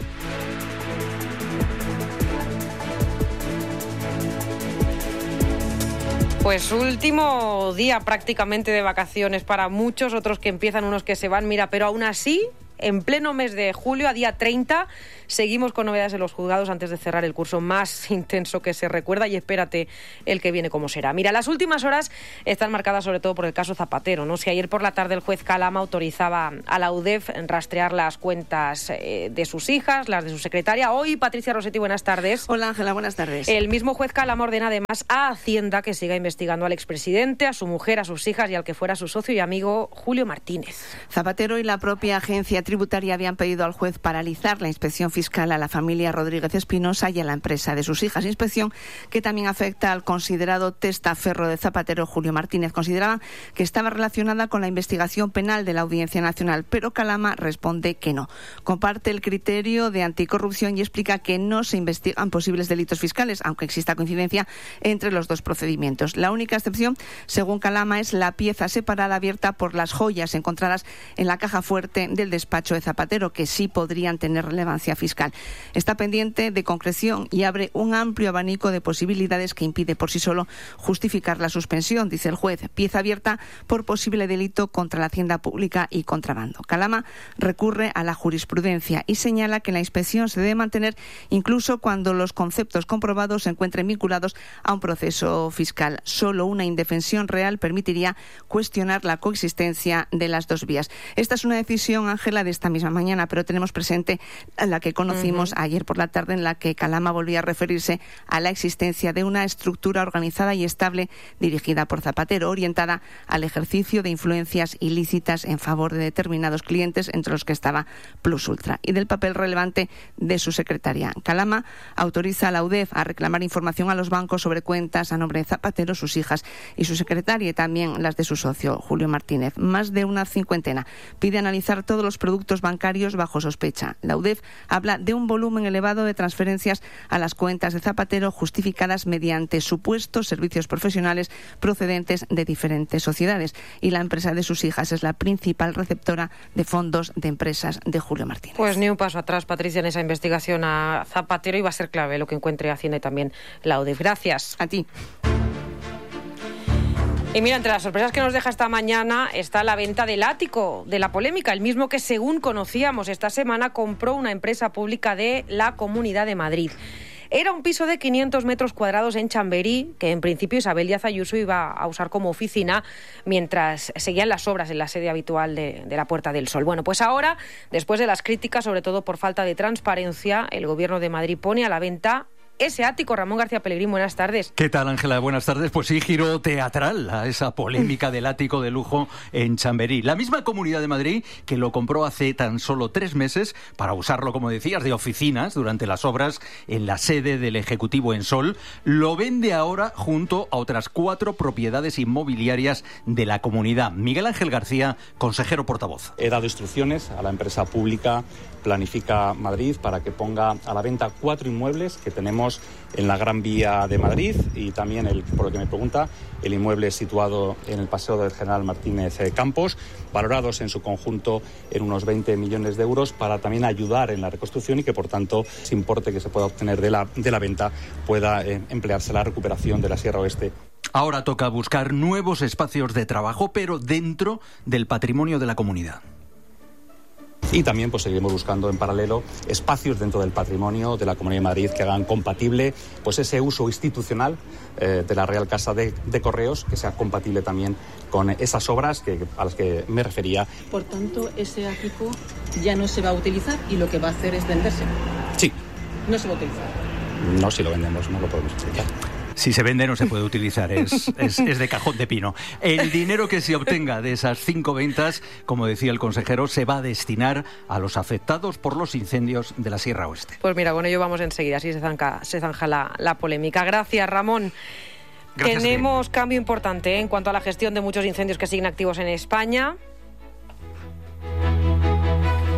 Pues último día prácticamente de vacaciones para muchos, otros que empiezan, unos que se van, mira, pero aún así, en pleno mes de julio, a día treinta, seguimos con novedades en los juzgados antes de cerrar el curso más intenso que se recuerda, y espérate el que viene como será. Mira, las últimas horas están marcadas sobre todo por el caso Zapatero, ¿no? Si ayer por la tarde el juez Calama autorizaba a la U D E F rastrear las cuentas eh, de sus hijas, las de su secretaria, hoy Patricia Rossetti, buenas tardes.
Hola Ángela, buenas tardes.
El mismo juez Calama ordena además a Hacienda que siga investigando al expresidente, a su mujer, a sus hijas y al que fuera su socio y amigo Julio Martínez.
Zapatero y la propia agencia tributaria habían pedido al juez paralizar la inspección fiscal a la familia Rodríguez Espinosa y a la empresa de sus hijas. Inspección que también afecta al considerado testaferro de Zapatero, Julio Martínez. Consideraban que estaba relacionada con la investigación penal de la Audiencia Nacional, pero Calama responde que no. Comparte el criterio de anticorrupción y explica que no se investigan posibles delitos fiscales, aunque exista coincidencia entre los dos procedimientos. La única excepción, según Calama, es la pieza separada abierta por las joyas encontradas en la caja fuerte del despacho de Zapatero, que sí podrían tener relevancia fiscal. Está pendiente de concreción y abre un amplio abanico de posibilidades que impide por sí solo justificar la suspensión, dice el juez. Pieza abierta por posible delito contra la hacienda pública y contrabando. Calama recurre a la jurisprudencia y señala que la inspección se debe mantener incluso cuando los conceptos comprobados se encuentren vinculados a un proceso fiscal. Solo una indefensión real permitiría cuestionar la coexistencia de las dos vías. Esta es una decisión, Ángela, de esta misma mañana, pero tenemos presente la que conocimos uh-huh. ayer por la tarde, en la que Calama volvía a referirse a la existencia de una estructura organizada y estable dirigida por Zapatero, orientada al ejercicio de influencias ilícitas en favor de determinados clientes, entre los que estaba Plus Ultra, y del papel relevante de su secretaria. Calama autoriza a la U D E F a reclamar información a los bancos sobre cuentas a nombre de Zapatero, sus hijas y su secretaria, y también las de su socio, Julio Martínez. Más de una cincuentena. Pide analizar todos los productos bancarios bajo sospecha. La U D E F habla de un volumen elevado de transferencias a las cuentas de Zapatero justificadas mediante supuestos servicios profesionales procedentes de diferentes sociedades, y la empresa de sus hijas es la principal receptora de fondos de empresas de Julio Martínez.
Pues ni un paso atrás, Patricia, en esa investigación a Zapatero, y va a ser clave lo que encuentre Hacienda y también la U D E F. Gracias.
A ti.
Y mira, entre las sorpresas que nos deja esta mañana está la venta del ático de la polémica, el mismo que, según conocíamos esta semana, compró una empresa pública de la Comunidad de Madrid. Era un piso de quinientos metros cuadrados en Chamberí, que en principio Isabel Díaz Ayuso iba a usar como oficina mientras seguían las obras en la sede habitual de, de la Puerta del Sol. Bueno, pues ahora, después de las críticas, sobre todo por falta de transparencia, el Gobierno de Madrid pone a la venta ese ático. Ramón García Pellegrín, buenas tardes.
¿Qué tal, Ángela? Buenas tardes. Pues sí, giro teatral a esa polémica del ático de lujo en Chamberí. La misma Comunidad de Madrid que lo compró hace tan solo tres meses para usarlo, como decías, de oficinas durante las obras en la sede del Ejecutivo en Sol, lo vende ahora junto a otras cuatro propiedades inmobiliarias de la comunidad. Miguel Ángel García, consejero portavoz.
He dado instrucciones a la empresa pública Planifica Madrid para que ponga a la venta cuatro inmuebles que tenemos en la Gran Vía de Madrid, y también, el, por lo que me pregunta, el inmueble situado en el Paseo del General Martínez Campos, valorados en su conjunto en unos veinte millones de euros, para también ayudar en la reconstrucción y que, por tanto, ese importe que se pueda obtener de la, de la venta pueda eh, emplearse en la recuperación de la Sierra Oeste.
Ahora toca buscar nuevos espacios de trabajo, pero dentro del patrimonio de la comunidad.
Y también pues seguiremos buscando en paralelo espacios dentro del patrimonio de la Comunidad de Madrid que hagan compatible pues ese uso institucional eh, de la Real Casa de, de Correos, que sea compatible también con esas obras que, a las que me refería.
Por tanto, ese ático ya no se va a utilizar y lo que va a hacer es venderse.
Sí.
No se va a utilizar.
No, si lo vendemos no lo podemos utilizar.
Si se vende no se puede utilizar, es, es, es de cajón de pino. El dinero que se obtenga de esas cinco ventas, como decía el consejero, se va a destinar a los afectados por los incendios de la Sierra Oeste.
Pues mira, con ello vamos enseguida, así se zanja, se zanja la, la polémica. Gracias, Ramón. Gracias. Tenemos cambio importante ¿eh? en cuanto a la gestión de muchos incendios que siguen activos en España.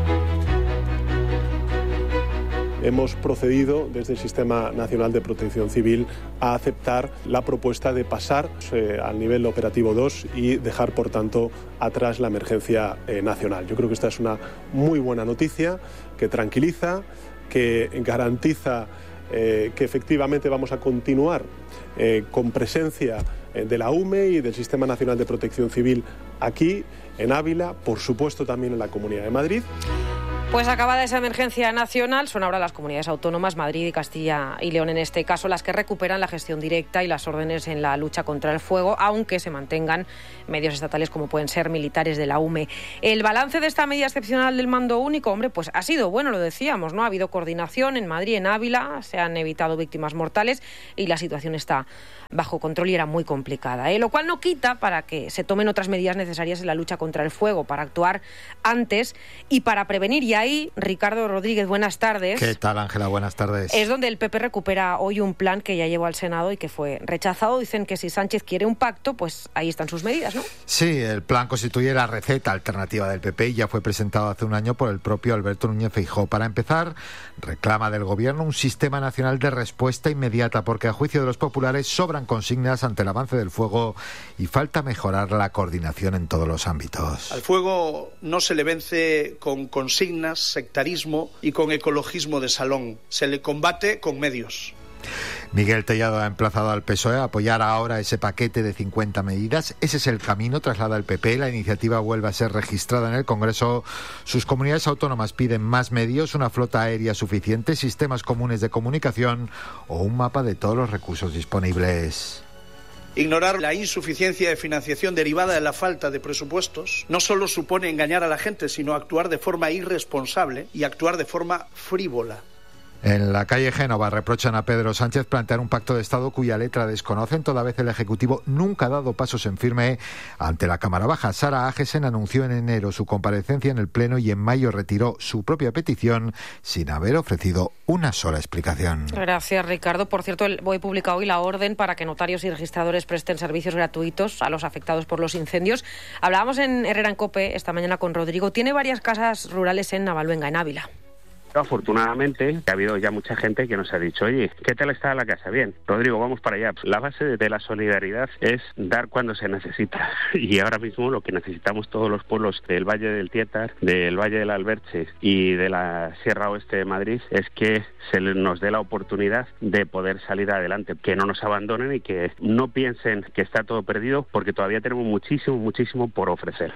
hemos procedido desde el Sistema Nacional de Protección Civil a aceptar la propuesta de pasar eh, al nivel operativo dos y dejar, por tanto, atrás la emergencia eh, nacional. Yo creo que esta es una muy buena noticia que tranquiliza, que garantiza eh, que efectivamente vamos a continuar eh, con presencia eh, de la U M E y del Sistema Nacional de Protección Civil aquí, en Ávila, por supuesto también en la Comunidad de Madrid.
Pues acabada esa emergencia nacional, son ahora las comunidades autónomas, Madrid y Castilla y León en este caso, las que recuperan la gestión directa y las órdenes en la lucha contra el fuego, aunque se mantengan medios estatales como pueden ser militares de la U M E. El balance de esta medida excepcional del mando único, hombre, pues ha sido bueno, lo decíamos, ¿no? Ha habido coordinación en Madrid, en Ávila, se han evitado víctimas mortales y la situación está bajo control y era muy complicada, ¿eh? Lo cual no quita para que se tomen otras medidas necesarias en la lucha contra el fuego, para actuar antes y para prevenir. Y ahí, Ricardo Rodríguez, buenas tardes.
¿Qué tal, Ángela? Buenas tardes.
Es donde el P P recupera hoy un plan que ya llevó al Senado y que fue rechazado. Dicen que si Sánchez quiere un pacto, pues ahí están sus medidas, ¿no?
Sí, el plan constituye la receta alternativa del P P y ya fue presentado hace un año por el propio Alberto Núñez Feijóo. Para empezar, reclama del Gobierno un sistema nacional de respuesta inmediata, porque a juicio de los populares sobran consignas ante el avance del fuego y falta mejorar la coordinación en todos los ámbitos.
Al fuego no se le vence con consignas, sectarismo y con ecologismo de salón. Se le combate con medios.
Miguel Tellado ha emplazado al P S O E a apoyar ahora ese paquete de cincuenta medidas. Ese es el camino, traslada el P P. La iniciativa vuelve a ser registrada en el Congreso. Sus comunidades autónomas piden más medios, una flota aérea suficiente, sistemas comunes de comunicación o un mapa de todos los recursos disponibles.
Ignorar la insuficiencia de financiación derivada de la falta de presupuestos no solo supone engañar a la gente, sino actuar de forma irresponsable y actuar de forma frívola.
En la calle Génova reprochan a Pedro Sánchez plantear un pacto de Estado cuya letra desconocen, toda vez el Ejecutivo nunca ha dado pasos en firme ante la Cámara Baja. Sara Agesen anunció en enero su comparecencia en el Pleno y en mayo retiró su propia petición sin haber ofrecido una sola explicación.
Gracias, Ricardo. Por cierto, el B O E publica hoy la orden para que notarios y registradores presten servicios gratuitos a los afectados por los incendios. Hablábamos en Herrera en COPE esta mañana con Rodrigo. Tiene varias casas rurales en Navalvenga, en Ávila.
Afortunadamente ha habido ya mucha gente que nos ha dicho, oye, ¿qué tal está la casa? Bien, Rodrigo, vamos para allá. La base de la solidaridad es dar cuando se necesita y ahora mismo lo que necesitamos todos los pueblos del Valle del Tietar, del Valle del Alberche y de la Sierra Oeste de Madrid es que se nos dé la oportunidad de poder salir adelante, que no nos abandonen y que no piensen que está todo perdido porque todavía tenemos muchísimo, muchísimo por ofrecer.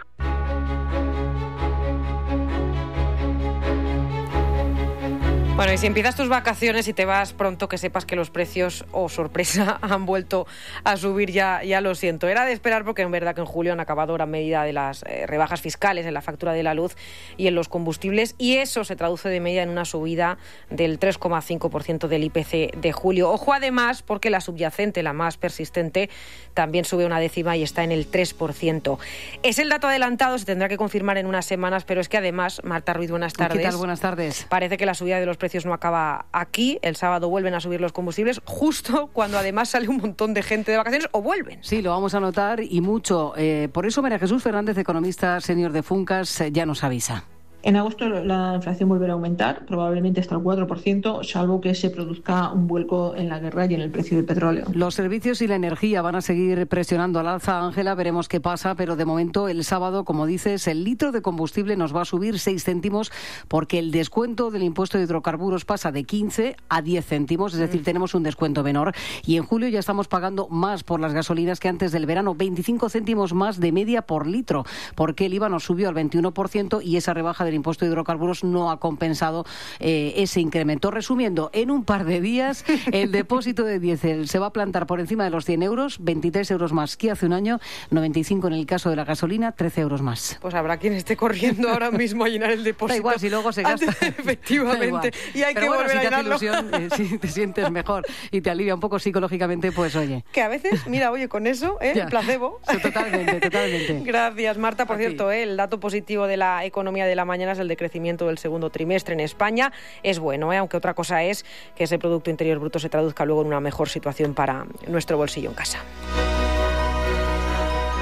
Bueno, y si empiezas tus vacaciones y te vas pronto, que sepas que los precios, oh sorpresa, han vuelto a subir, ya, ya lo siento. Era de esperar porque en verdad que en julio han acabado gran medida de las eh, rebajas fiscales en la factura de la luz y en los combustibles, y eso se traduce de media en una subida del tres coma cinco por ciento del I P C de julio. Ojo además porque la subyacente, la más persistente, también sube una décima y está en el tres por ciento. Es el dato adelantado, se tendrá que confirmar en unas semanas, pero es que además, Marta Ruiz, buenas tardes.
¿Qué tal? Buenas tardes.
Parece que la subida de los precios no acaba aquí. El sábado vuelven a subir los combustibles, justo cuando además sale un montón de gente de vacaciones o vuelven.
Sí, lo vamos a notar y mucho. Eh, por eso María Jesús Fernández, economista senior de Funcas, eh, ya nos avisa.
En agosto la inflación volverá a aumentar, probablemente hasta el cuatro por ciento, salvo que se produzca un vuelco en la guerra y en el precio del petróleo.
Los servicios y la energía van a seguir presionando al alza, Ángela, veremos qué pasa, pero de momento el sábado, como dices, el litro de combustible nos va a subir seis céntimos porque el descuento del impuesto de hidrocarburos pasa de quince a diez céntimos, es decir, tenemos un descuento menor. Y en julio ya estamos pagando más por las gasolinas que antes del verano, veinticinco céntimos más de media por litro, porque el I V A nos subió al veintiuno por ciento y esa rebaja de el impuesto de hidrocarburos no ha compensado eh, ese incremento. Resumiendo, en un par de días el depósito de diésel se va a plantar por encima de los cien euros, veintitrés euros más que hace un año, noventa y cinco en el caso de la gasolina, trece euros más.
Pues habrá quien esté corriendo ahora mismo a llenar el depósito.
Da igual, si luego se gasta.
Efectivamente. Y hay
Pero
que
bueno,
volver
si
a
te
llenarlo.
hace ilusión, eh, si te sientes mejor y te alivia un poco psicológicamente, pues oye.
Que a veces, mira, oye, con eso, ¿eh?
Ya.
Placebo.
Sí, totalmente, totalmente.
Gracias, Marta. Por
A
cierto,
ti.
¿eh? El dato positivo de la economía de la mañana es el de crecimiento del segundo trimestre en España. Es bueno, ¿eh? Aunque otra cosa es que ese Producto Interior Bruto se traduzca luego en una mejor situación para nuestro bolsillo en casa.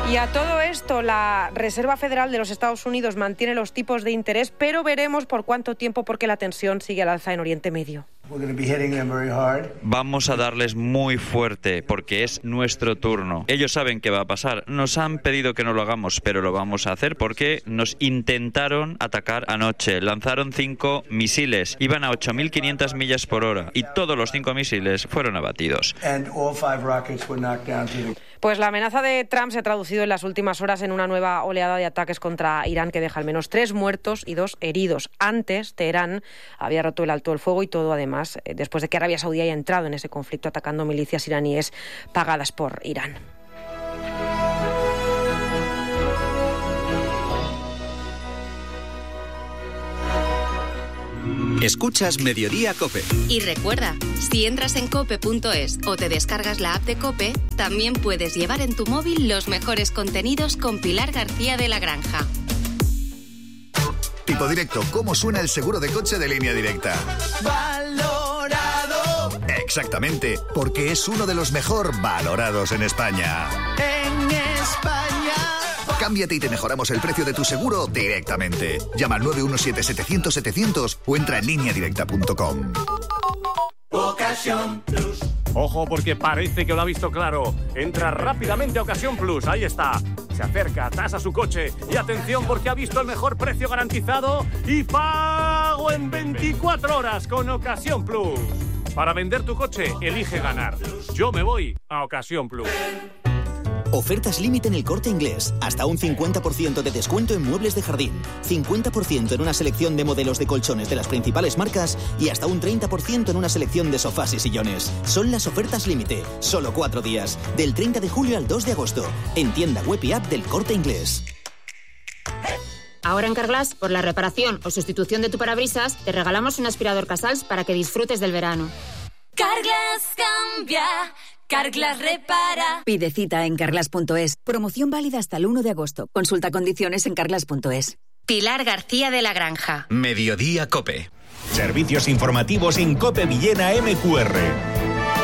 Y a todo esto, la Reserva Federal de los Estados Unidos mantiene los tipos de interés, pero veremos por cuánto tiempo, porque la tensión sigue al alza en Oriente Medio.
Vamos a darles muy fuerte porque es nuestro turno. Ellos saben qué va a pasar. Nos han pedido que no lo hagamos, pero lo vamos a hacer porque nos intentaron atacar anoche. Lanzaron cinco misiles. Iban a ocho mil quinientas millas por hora y todos los cinco misiles fueron abatidos.
Pues la amenaza de Trump se ha traducido en las últimas horas en una nueva oleada de ataques contra Irán que deja al menos tres muertos y dos heridos. Antes, Teherán había roto el alto el fuego y todo además después de que Arabia Saudí haya entrado en ese conflicto atacando milicias iraníes pagadas por Irán.
Escuchas Mediodía COPE.
Y recuerda, si entras en cope punto es o te descargas la app de COPE, también puedes llevar en tu móvil los mejores contenidos con Pilar García de la Granja.
Tipo directo, ¿cómo suena el seguro de coche de Línea Directa?
Valorado.
Exactamente, porque es uno de los mejor valorados en España.
En España.
Cámbiate y te mejoramos el precio de tu seguro directamente. Llama al nueve uno siete setecientos setecientos o entra en línea directa punto com.
Ocasión Plus.
Ojo, porque parece que lo ha visto claro. Entra rápidamente a Ocasión Plus, ahí está. Se acerca, tasa su coche y atención porque ha visto el mejor precio garantizado y pago en veinticuatro horas con Ocasión Plus. Para vender tu coche, elige ganar. Yo me voy a Ocasión Plus.
Ofertas límite en El Corte Inglés. Hasta un cincuenta por ciento de descuento en muebles de jardín, cincuenta por ciento en una selección de modelos de colchones de las principales marcas y hasta un treinta por ciento en una selección de sofás y sillones. Son las ofertas límite. Solo cuatro días. Del treinta de julio al dos de agosto. En tienda web y app del Corte Inglés.
Ahora en Carglass, por la reparación o sustitución de tu parabrisas, te regalamos un aspirador Casals para que disfrutes del verano.
Carglass cambia. Carglass repara.
Pide cita en carglass punto es. Promoción válida hasta el uno de agosto. Consulta condiciones en carglass punto es.
Pilar García de la Granja.
Mediodía COPE. Servicios informativos en COPE Villena M Q R.